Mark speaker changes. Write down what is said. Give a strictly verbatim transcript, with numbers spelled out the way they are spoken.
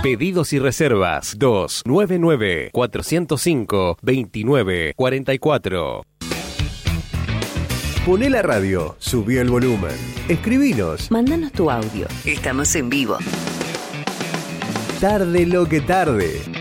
Speaker 1: Pedidos y reservas dos nueve nueve, cuatro cero cinco, dos nueve cuatro cuatro.
Speaker 2: Poné la radio, subí el volumen, escribinos.
Speaker 3: Mándanos tu audio. Estamos en vivo.
Speaker 2: Tarde lo que tarde.